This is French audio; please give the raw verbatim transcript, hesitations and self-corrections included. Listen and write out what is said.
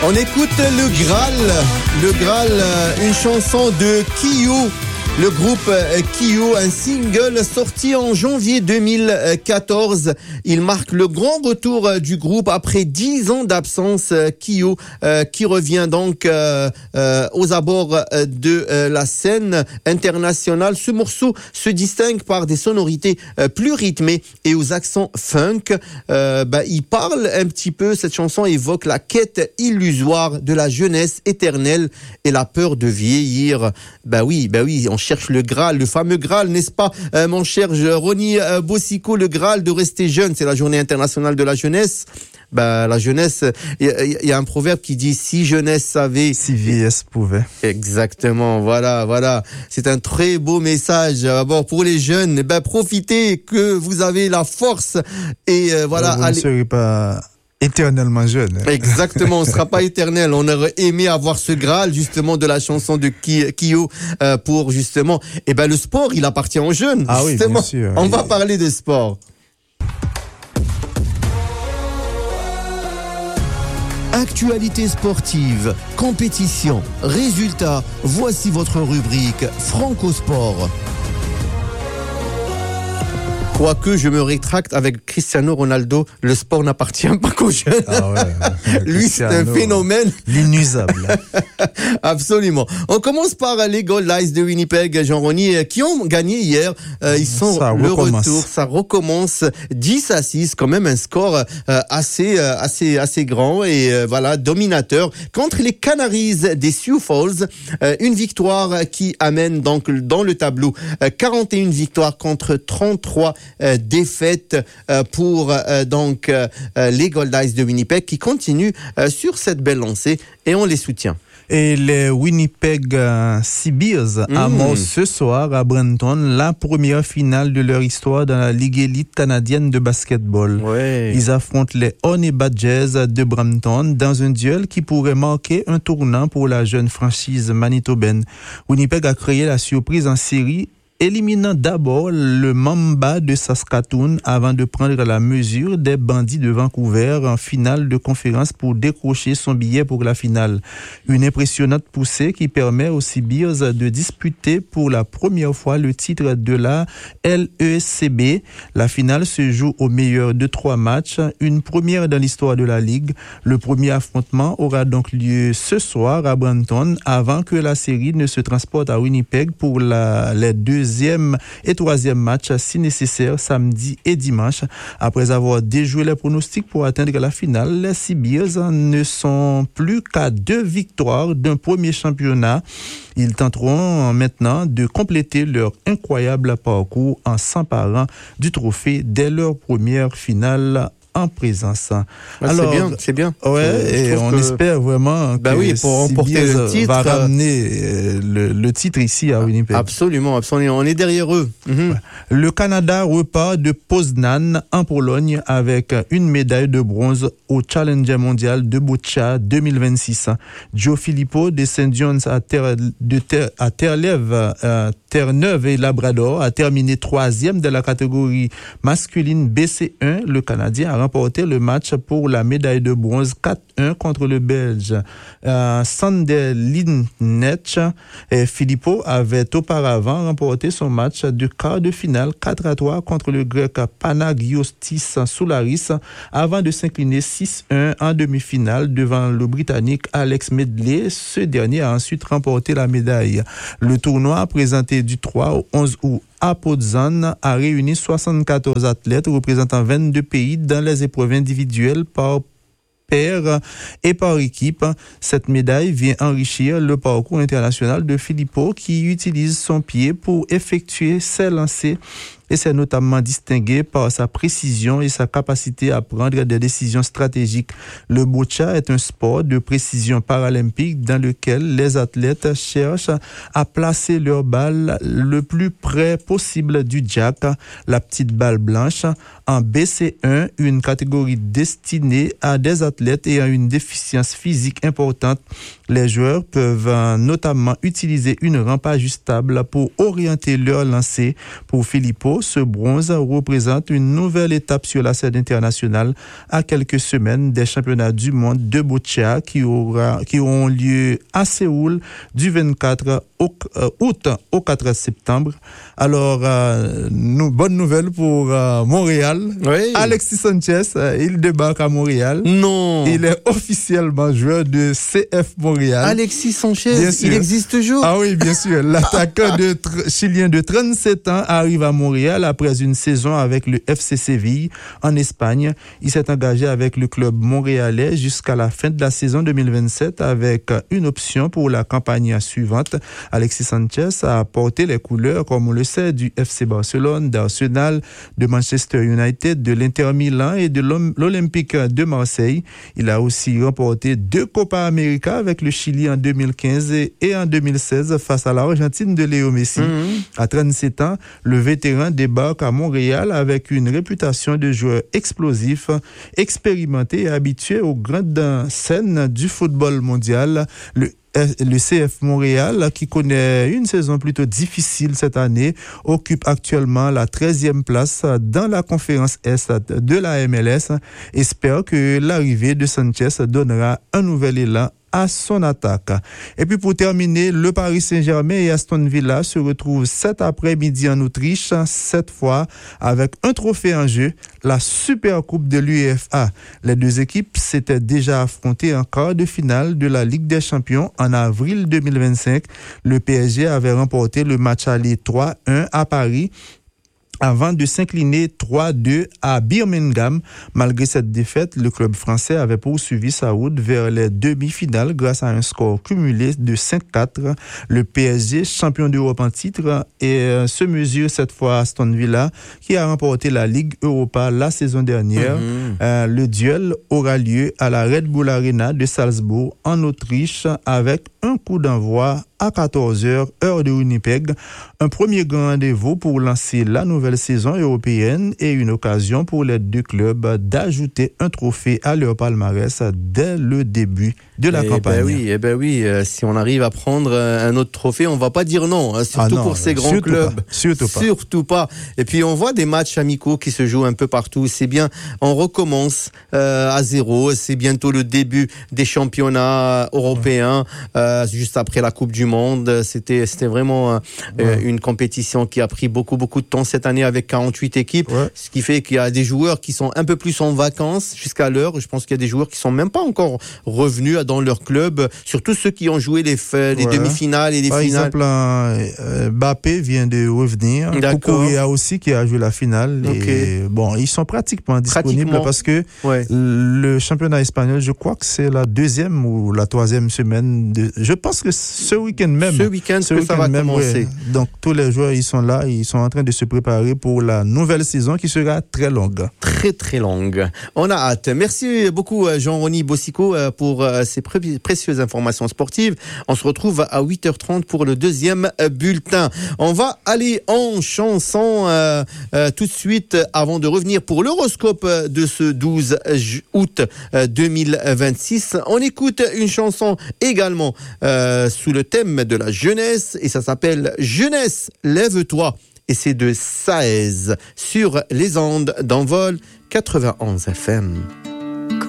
On écoute le Graal, le Graal, une chanson de Kyo. Le groupe Kyo, un single sorti en janvier deux mille quatorze. Il marque le grand retour du groupe après dix ans d'absence. Kyo euh, qui revient donc euh, euh, aux abords de euh, la scène internationale. Ce morceau se distingue par des sonorités euh, plus rythmées et aux accents funk. Euh, bah, il parle un petit peu, cette chanson évoque la quête illusoire de la jeunesse éternelle et la peur de vieillir. Bah oui, bah oui, on cherche le Graal, le fameux Graal, n'est-ce pas, euh, mon cher Ronnie euh, Bosiko, le Graal de rester jeune. C'est la journée internationale de la jeunesse. Bah, la jeunesse, il y, y a un proverbe qui dit si jeunesse savait, si vieillesse pouvait. Exactement, voilà, voilà. C'est un très beau message. D'abord pour les jeunes, ben profitez que vous avez la force et euh, voilà. Vous allez... ne serez pas éternellement jeune. Exactement, on ne sera pas éternel. On aurait aimé avoir ce Graal justement de la chanson de Kyo euh, pour justement. Et ben le sport, il appartient aux jeunes. Ah justement. Oui, bien sûr. On et... va parler de sport. Actualité sportive, compétition, résultats, voici votre rubrique Franco Sport. Quoique je me rétracte avec Cristiano Ronaldo, le sport n'appartient pas qu'aux jeunes. Ah ouais, Lui, c'est un phénomène. L'inusable. Absolument. On commence par les Golden Knights de Winnipeg, Jean-Rony, qui ont gagné hier. Euh, ils sont ça le recommence. retour. Ça recommence dix à six, quand même un score euh, assez, euh, assez, assez grand et euh, voilà, dominateur contre les Canaries des Sioux Falls. Euh, une victoire qui amène donc dans le tableau euh, quarante et une victoires contre trente-trois Euh, défaite euh, pour euh, donc euh, les Golden Knights de Winnipeg qui continuent euh, sur cette belle lancée et on les soutient. Et les Winnipeg euh, Sea Bears mmh. amorcent ce soir à Brampton la première finale de leur histoire dans la Ligue élite canadienne de basketball. Ouais. Ils affrontent les Honey Badgers de Brampton dans un duel qui pourrait marquer un tournant pour la jeune franchise manitobaine. Winnipeg a créé la surprise en série, éliminant d'abord le Mamba de Saskatoon avant de prendre la mesure des Bandits de Vancouver en finale de conférence pour décrocher son billet pour la finale. Une impressionnante poussée qui permet aux Sea Bears de disputer pour la première fois le titre de la L E C B. La finale se joue au meilleur de trois matchs, une première dans l'histoire de la Ligue. Le premier affrontement aura donc lieu ce soir à Brampton avant que la série ne se transporte à Winnipeg pour la, les deux deuxième et troisième match si nécessaire samedi et dimanche. Après avoir déjoué les pronostics pour atteindre la finale, les Sea Bears ne sont plus qu'à deux victoires d'un premier championnat. Ils tenteront maintenant de compléter leur incroyable parcours en s'emparant du trophée dès leur première finale en présence. Ah, Alors, c'est bien, c'est bien. Ouais, je, et je on que... espère vraiment bah que oui, pour remporter le titre, va ramener le, le titre ici à Winnipeg. Absolument, absolument. On est derrière eux. Mm-hmm. Le Canada repart de Poznan en Pologne avec une médaille de bronze au Challenger mondial de Boccia deux mille vingt-six. Joe Filippo des Saint John's à Terre, de Terre, à Terre-Neuve, euh, Terre-Neuve et Labrador a terminé troisième de la catégorie masculine B C un. Le Canadien a remporté le match pour la médaille de bronze quatre un contre le Belge euh, Sander Lindnech. Et Filippo avait auparavant remporté son match de quart de finale quatre à trois contre le Grec Panagiostis Soularis avant de s'incliner six un en demi-finale devant le Britannique Alex Medley. Ce dernier a ensuite remporté la médaille. Le tournoi présenté du trois au onze août à Poznan a réuni soixante-quatorze athlètes représentant vingt-deux pays dans les épreuves individuelles par paire et par équipe. Cette médaille vient enrichir le parcours international de Filippo qui utilise son pied pour effectuer ses lancers et s'est notamment distingué par sa précision et sa capacité à prendre des décisions stratégiques. Le boccia est un sport de précision paralympique dans lequel les athlètes cherchent à placer leur balle le plus près possible du jack, la petite balle blanche. En B C un, une catégorie destinée à des athlètes ayant une déficience physique importante, les joueurs peuvent notamment utiliser une rampe ajustable pour orienter leur lancer. Pour Filippo, Amico. Ce bronze représente une nouvelle étape sur la scène internationale à quelques semaines des championnats du monde de boccia qui, aura, qui auront lieu à Séoul du vingt-quatre août au quatre septembre. Alors, euh, nous, bonne nouvelle pour euh, Montréal. Oui. Alexis Sanchez, euh, il débarque à Montréal. Non. Il est officiellement joueur de C F Montréal. Alexis Sanchez, Bien sûr. Il existe toujours. Ah oui, bien sûr. L'attaquant de tr- chilien de trente-sept ans arrive à Montréal après une saison avec le F C Séville en Espagne. Il s'est engagé avec le club montréalais jusqu'à la fin de la saison deux mille vingt-sept avec une option pour la campagne suivante. Alexis Sanchez a porté les couleurs, comme on le sait, du F C Barcelone, d'Arsenal, de Manchester United, de l'Inter Milan et de l'Olympique de Marseille. Il a aussi remporté deux Copa América avec le Chili en deux mille quinze et en deux mille seize face à l'Argentine de Léo Messi. Mmh. À trente-sept ans, le vétéran débarque à Montréal avec une réputation de joueur explosif, expérimenté et habitué aux grandes scènes du football mondial. Le Le C F Montréal, qui connaît une saison plutôt difficile cette année, occupe actuellement la treizième place dans la conférence Est de la M L S. Espère que l'arrivée de Sanchez donnera un nouvel élan à son attaque. Et puis pour terminer, le Paris Saint-Germain et Aston Villa se retrouvent cet après-midi en Autriche, cette fois avec un trophée en jeu, la Super Coupe de l'UEFA. Les deux équipes s'étaient déjà affrontées en quart de finale de la Ligue des Champions en avril deux mille vingt-cinq. Le P S G avait remporté le match aller trois un à Paris, avant de s'incliner trois deux à Birmingham. Malgré cette défaite, le club français avait poursuivi sa route vers les demi-finales grâce à un score cumulé de cinq quatre. Le P S G, champion d'Europe en titre, et se mesure cette fois à Aston Villa, qui a remporté la Ligue Europa la saison dernière. Mmh. Euh, le duel aura lieu à la Red Bull Arena de Salzbourg, en Autriche, avec un coup d'envoi à quatorze heures, heure de Winnipeg. Un premier grand rendez-vous pour lancer la nouvelle saison européenne et une occasion pour les deux clubs d'ajouter un trophée à leur palmarès dès le début de la eh campagne. Ben oui, eh ben oui, euh, si on arrive à prendre un autre trophée, on va pas dire non, hein, surtout ah non, pour ces grands surtout clubs. Pas, surtout pas. Surtout pas. Et puis on voit des matchs amicaux qui se jouent un peu partout. C'est bien, on recommence euh, à zéro. C'est bientôt le début des championnats européens, euh, juste après la Coupe du Monde. C'était, c'était vraiment euh, ouais. une compétition qui a pris beaucoup, beaucoup de temps cette année avec quarante-huit équipes, ouais. ce qui fait qu'il y a des joueurs qui sont un peu plus en vacances jusqu'à l'heure. Je pense qu'il y a des joueurs qui sont même pas encore revenus dans leur club, surtout ceux qui ont joué les, les ouais. demi-finales et les Par finales. Par exemple, euh, Mbappé vient de revenir. Koukouré aussi qui a joué la finale. Okay. Et, bon, ils sont pratiquement disponibles pratiquement. parce que ouais. le championnat espagnol, je crois que c'est la deuxième ou la troisième semaine. De, je pense que ce week-end même. Ce week-end, ce que week-end ça va même, commencer. Ouais. Donc tous les joueurs, ils sont là, ils sont en train de se préparer pour la nouvelle saison qui sera très longue. Très très longue. On a hâte. Merci beaucoup Jean-Rony Bossico pour ces pré- précieuses informations sportives. On se retrouve à huit heures trente pour le deuxième bulletin. On va aller en chanson euh, euh, tout de suite avant de revenir pour l'horoscope de ce douze août deux mille vingt-six. On écoute une chanson également euh, sous le thème de la jeunesse et ça s'appelle Jeunesse, lève-toi. Et c'est de Saez sur les ondes d'Envol quatre-vingt-onze F M.